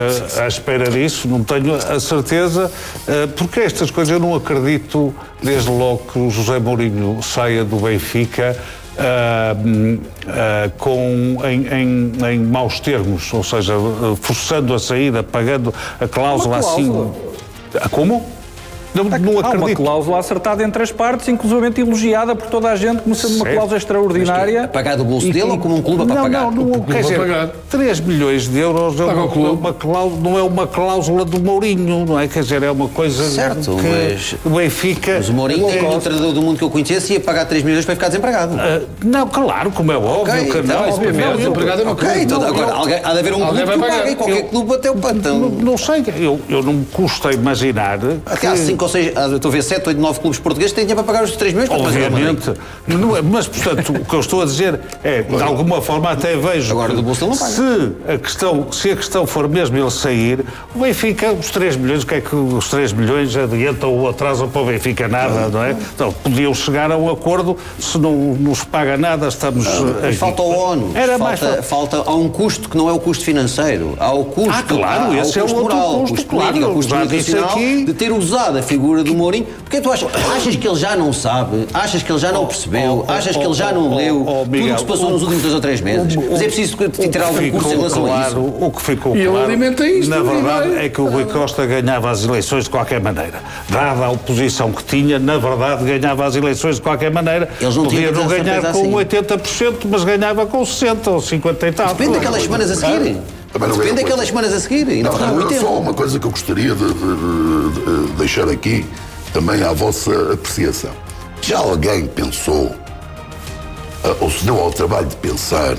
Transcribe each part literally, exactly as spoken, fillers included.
à espera disso, não tenho a certeza, porque estas coisas eu não acredito desde logo que o José Mourinho saia do Benfica uh, uh, com, em, em, em maus termos, ou seja, forçando a saída, pagando a cláusula, assim. Como? Não, não Há uma cláusula acertada entre as partes, inclusivamente elogiada por toda a gente, como sendo uma cláusula extraordinária. Pagar do bolso dele ou como um clube não, para pagar? Não, não, não quer dizer, pagar. três milhões de euros é uma, uma cláusula, não é uma cláusula do Mourinho, não é? Quer dizer, é uma coisa certo, que mas, o Benfica... Mas o Mourinho é o treinador do mundo que eu conhecesse e ia pagar três milhões para ficar desempregado. Uh, não, claro, como é óbvio. Okay, que então, não, obviamente, desempregado é uma coisa. Então, agora, alguém, há de haver um clube que pague, qualquer clube até o pantão. Não, não sei, eu, eu não me custa imaginar... Até há cinco ou seis, estou a ver sete, oito, nove clubes portugueses têm dinheiro para pagar os três milhões para fazer o Obviamente, mas portanto, o que eu estou a dizer é, de alguma forma até vejo agora do bolso não paga. Se a questão, se a questão for mesmo ele sair, o Benfica, os três milhões, o que é que os três milhões adiantam ou atrasam para o Benfica? Nada, não é? Então, podiam chegar a um acordo, se não nos paga nada, estamos... Não, mas falta o ONU, Era falta, mais... falta, há um custo que não é o custo financeiro, há o custo, ah, claro, há, esse há o custo custo moral, custo, o custo claro, político, o custo nutricional aqui... de ter usado a figura do Mourinho. Porque tu achas, achas que ele já não sabe, achas que ele já não percebeu, oh, achas oh, que ele já não oh, leu oh, oh, Miguel, tudo o que se passou o, nos últimos dois ou três meses? O, mas é preciso ter algum curso em relação claro, a isso. O que ficou e claro, ele alimenta isto, na verdade, é que o Rui Costa ganhava as eleições de qualquer maneira. Dada a oposição que tinha, na verdade, ganhava as eleições de qualquer maneira. Eles não Podia não ganhar com assim. oitenta por cento, mas ganhava com sessenta por cento ou cinquenta por cento e tal. Depende daquelas semanas a seguir. Depende daquelas semanas a seguir. E não, não, não, não, só uma coisa que eu gostaria de, de, de, de deixar aqui também à vossa apreciação. Já alguém pensou, ou se deu ao trabalho de pensar,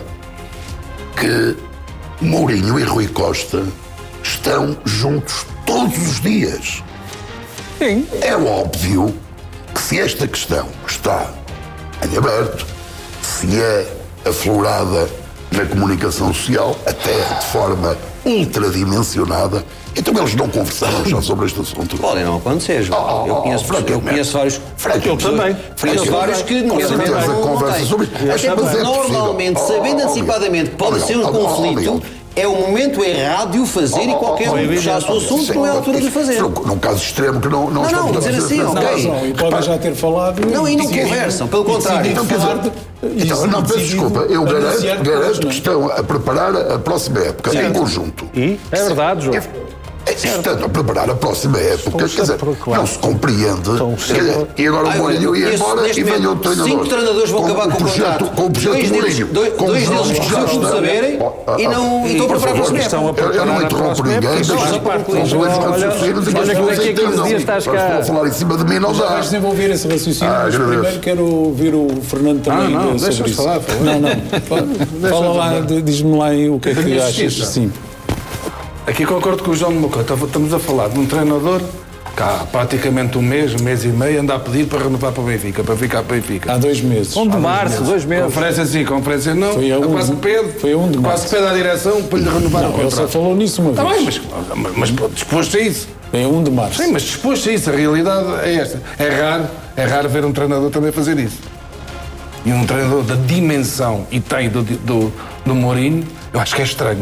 que Mourinho e Rui Costa estão juntos todos os dias? Sim. É óbvio que se esta questão está em aberto, se é aflorada na comunicação social, até de forma ultradimensionada, então eles não conversaram já sobre este assunto. Podem não acontecer, João. Oh, eu, conheço, eu conheço vários... Eu também. Conheço vários que não conversa sobre isso. Até porque normalmente, sabendo antecipadamente que pode ser um conflito, é o momento errado de o fazer oh, e qualquer um puxar o assunto sim, não é a altura de o fazer. Num caso extremo que não... Não, não, não dizer assim, ok. Não, e podem já ter falado... Não, e não conversam, pelo contrário. Então, quer dizer, então, não, peço desculpa, eu garanto, garanto que estão a preparar a próxima época sim, em conjunto. E? É verdade, João. Estando a preparar a próxima época, quer dizer, não se compreende. Dizer, e agora o Mourinho ia embora e vem outro treinador. Cinco treinadores vão acabar com o projeto. Com o projeto do Mourinho. Dois deles precisam de saberem e não estão a preparar para a próxima. Eu não interrompo ninguém, mas olha como é que há quinze dias estás cá. Estou a falar em cima de mim, não dá. Vais desenvolver esse raciocínio, mas primeiro quero ouvir o Fernando também não, sobre isso. Falar, não, não. Fala lá, diz-me lá o que é que achas. Sim. Aqui concordo com o João numa coisa. Estamos a falar de um treinador que há praticamente um mês, um mês e meio, anda a pedir para renovar para o Benfica, para ficar para o Benfica. Há dois meses. um de março, dois meses. Conferência sim, conferência não. Foi a um quase de, pede, foi a um de quase pede à direção para lhe renovar não, o contrato. Ele só falou nisso uma Está vez. bem, mas, mas disposto a isso. Foi a um de março. Sim, mas disposto a isso. A realidade é esta. É raro, é raro ver um treinador também fazer isso. E um treinador da dimensão e tem do, do, do Mourinho, eu acho que é estranho.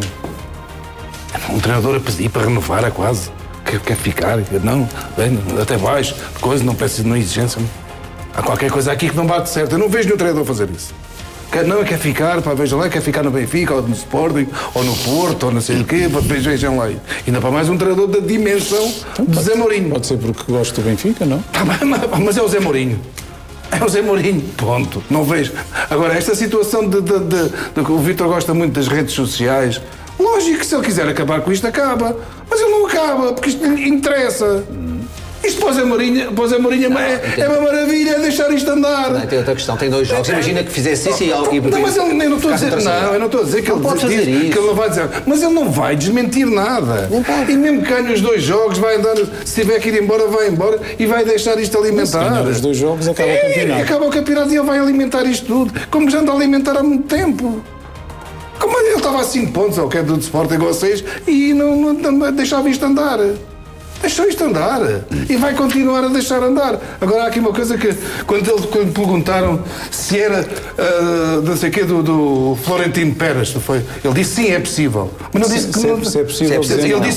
Um treinador a pedir para renovar é quase. Quer, quer ficar? Não, bem, até baixo, coisa, não preciso de uma exigência. Há qualquer coisa aqui que não bate certo. Eu não vejo nenhum treinador fazer isso. Quer, não, quer ficar, para vejam lá, quer ficar no Benfica, ou no Sporting, ou no Porto, ou não sei o quê, para vejam lá. Ainda para mais um treinador da dimensão então, de Zé Mourinho. Pode ser porque gosto do Benfica, não? Tá bem, mas, mas é o Zé Mourinho. É o Zé Mourinho, ponto. Não vejo. Agora, esta situação de, de, de, de que o Vítor gosta muito das redes sociais. Lógico que se ele quiser acabar com isto, acaba. Mas ele não acaba, porque isto lhe interessa. Isto para o Zé Mourinho, para o Zé Mourinho não, é, é uma maravilha, é deixar isto andar. Não, tem outra questão, tem dois jogos. Imagina que fizesse isso e... Não, mas ele, eu não estou a dizer, não, eu não estou a dizer que ele, diz, que ele não vai dizer. Mas ele não vai desmentir nada. E mesmo que ganhe os dois jogos, vai andar, se tiver que ir embora, vai embora e vai deixar isto alimentar. Se os dois jogos, acaba é, o campeonato. Acaba o campeonato e ele vai alimentar isto tudo, como já anda a alimentar há muito tempo. Como ele estava a cinco pontos, ao que é do Sporting igual a seis, e não, não, não deixava isto andar. Deixou isto andar. E vai continuar a deixar andar. Agora há aqui uma coisa que, quando ele quando perguntaram se era, uh, não sei o quê, do, do Florentino Pérez, foi, ele disse sim, é possível. Mas não disse que se, não... Se é possível, se é possível. Ele disse